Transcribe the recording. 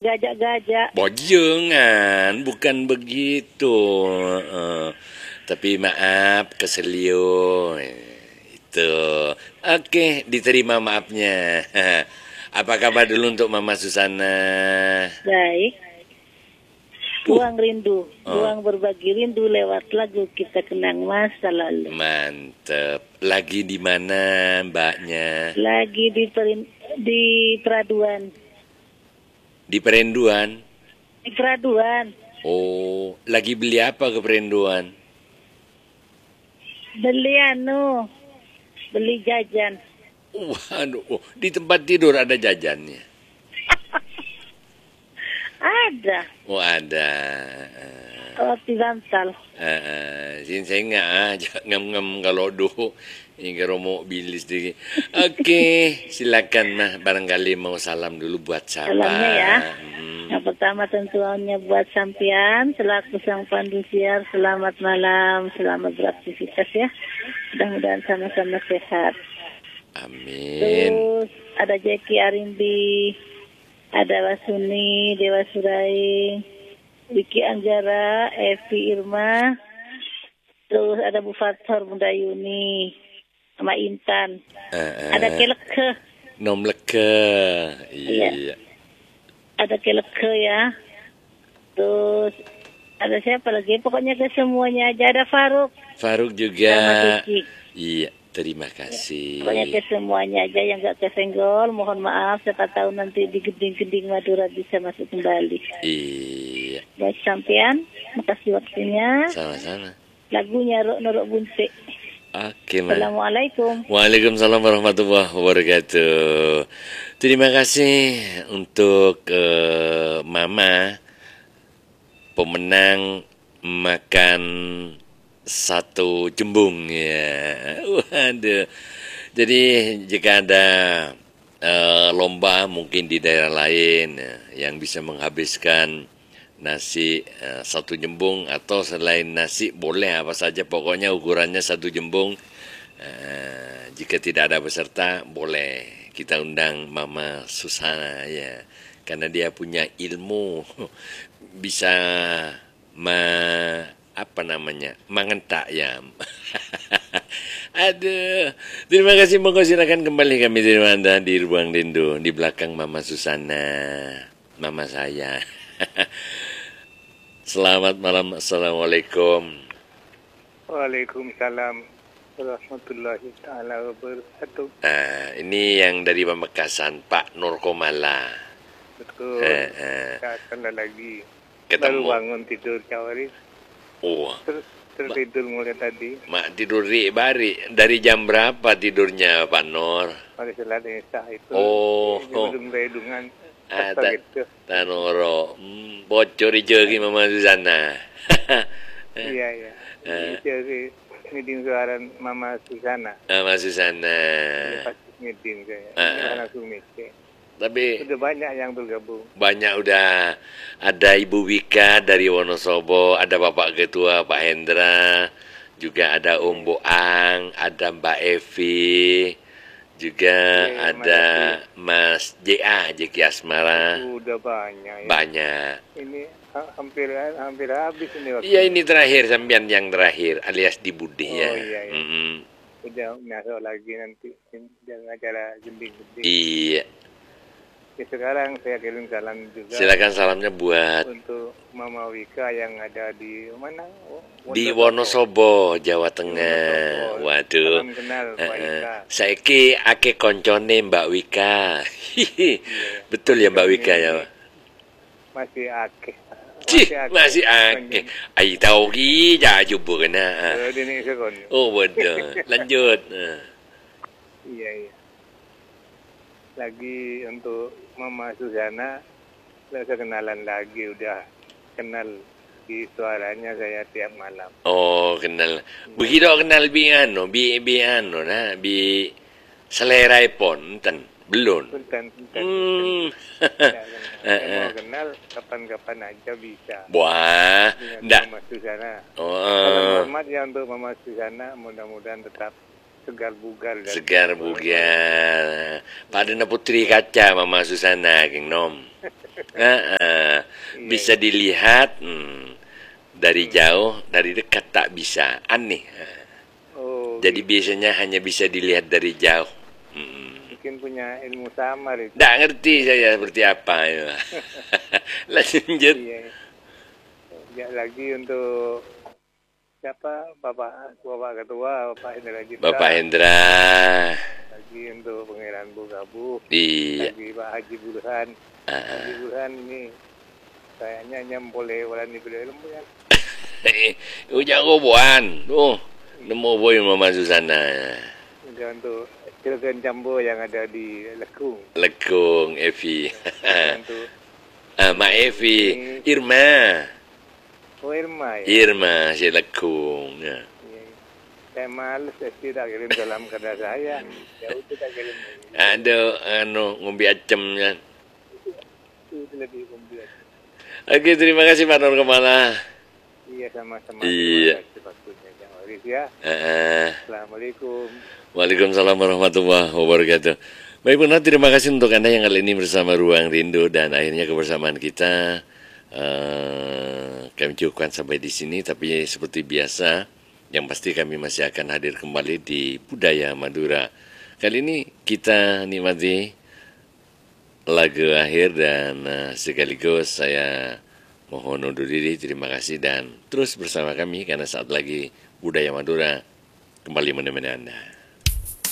gajak-gajak. Jangan, bukan begitu. Tapi maaf, keselio. Itu. Oke, diterima maafnya. Apa kabar dulu untuk Mama Susana? Baik. Buang rindu, buang berbagi rindu lewat lagu Kita Kenang Masa Lalu. Mantep. Lagi di mana mbaknya? Lagi di Peraduan. Di Perinduan? Di Peraduan. Oh, lagi beli apa ke Perinduan? Beli jajan. Waduh, di tempat tidur ada jajannya? Ada. Oh, ada. Roti bantal. Saya nggak ngem-ngem kalau doh ini romo bilis sedikit. Oke, silakan mah barangkali mau salam dulu buat siapa. Salamnya ya. Yang pertama tentunya buat sampean selaku sang pandu siar. Selamat malam, selamat beraktivitas ya. Mudah-mudahan sama-sama sehat. Amin. Terus ada Jeki Arimbi, ada Wasuni, Dewa Surai, Wiki Anggara, Evi Irma, terus ada Bu Fathor, Bunda Yuni, sama Intan. Ada Keleke. Nom leke. Iya. Ada Keleke ya. Terus ada siapa lagi? Pokoknya ke semuanya aja. Ada Faruk. Faruk juga. Sama Kiki. Iya, terima kasih. Pokoknya ke semuanya aja yang gak kesenggol. Mohon maaf, siapa tahu nanti di geding-geding Madura bisa masuk kembali. Iya. Baik sampean, makasih waktunya. Sama-sama. Lagunya Norok Bunte. Oke, Ma. Assalamualaikum. Waalaikumsalam warahmatullahi wabarakatuh. Terima kasih untuk Mama pemenang makan satu jembung ya. Waduh. Jadi jika ada lomba mungkin di daerah lain yang bisa menghabiskan nasi satu jembung atau selain nasi boleh apa saja pokoknya ukurannya satu jembung. Jika tidak ada peserta boleh kita undang Mama Susana ya karena dia punya ilmu bisa mengentak ya. Aduh, terima kasih, monggo silakan kembali kami terima Anda di ruang rindu di belakang Mama Susana, Mama saya. Selamat malam, assalamualaikum. Waalaikumsalam warahmatullahi taala wabarakatuh. Ini yang dari Pamekasan, Pak Nur Komala. Betul. Saya lagi Ketemu. baru bangun tidur Cawaris. Oh. Tertidur mulai tadi. Mak tidur bari. Dari jam berapa tidurnya Pak Nur? Pada salat Isya itu. Oh. Belum redungan. Gitu. Tanoro. Bocor jegi Mama Susana. Iya. Jadi meeting suara Mama Susana. Mama Susana. Pasti meeting saya. Langsung meeting. Tapi udah banyak yang bergabung. Banyak udah. Ada Ibu Wika dari Wonosobo, ada Bapak Ketua Pak Hendra, juga ada Om Boang, ada Mbak Evi, juga ada Mas JA Jeki Asmara. Udah banyak ya. Banyak. Ini hampir habis ini waktu. Iya, ini terakhir sampean yang terakhir alias di Budi ya. Iya. Udah masuk lagi nanti dengan acara gending-gending. Iya. Ya, sekarang saya kirim salam juga. Silakan salamnya buat untuk Mama Wika yang ada di mana? Di Wonosobo, Jawa Tengah. Waduh. Salam kenal Pak Wika. Saiki ake koncone Mbak Wika. Betul ya Mbak Wika ya. Masih akeh. Masih akeh. Ai tahu ki ja jumpa kena. Oh betul. Lanjut. Iya. Lagi untuk Mama Susana, saya kenalan lagi, udah kenal di suaranya saya tiap malam. Oh, kenal. Begitu kenal bi selera pon ten belum. Punten. Mau kenal kapan-kapan aja bisa. Wah, ndak. Mama Susana. Oh. Hormat ya untuk Mama Susana, mudah-mudahan tetap segar bugar. Padahal putri kaca Mama Susana King Nom. bisa dilihat dari jauh, dari dekat tak bisa. Aneh. Oh, Jadi biasanya hanya bisa dilihat dari jauh. mungkin punya ilmu samar itu. Nggak ngerti saya seperti apa. Ya. Lanjut. Iya. Ya, lagi untuk siapa Bapak Ketua, Bapak Hendra Citra. Bapak Hendra. Lagi untuk Pangeran Bugabu. Iya. Lagi Pak Haji Burhan. Haji Burhan ini kayaknya nyempole orang ini beliau ilmu ya. Ujang koboan. Nemu boy Mama Susana. Juga untuk Cilegon Jambo yang ada di Lekung. Lekung, Evi. Untuk Mak Evi. Irma. Oh, Irma ya. Irma, si Lekung. Ya. Iya. Saya males, saya tidak kirim dalam kerja saya. Ya udah tak kirim. Ada ngombe acemnya. Itu lebih kompleks. Oke, terima kasih Pak Nur Kemala. Iya, sama-sama. Iya. Terima kasih waktunya, Kang Oris ya. Assalamualaikum. Waalaikumsalam warahmatullahi wabarakatuh. Baik benar, terima kasih untuk Anda yang kali ini bersama Ruang Rindu dan akhirnya kebersamaan kita kami cukupkan sampai di sini. Tapi seperti biasa, yang pasti kami masih akan hadir kembali di Budaya Madura. Kali ini kita nikmati lagu akhir dan sekaligus saya mohon undur diri. Terima kasih dan terus bersama kami karena saat lagi Budaya Madura kembali menemani Anda.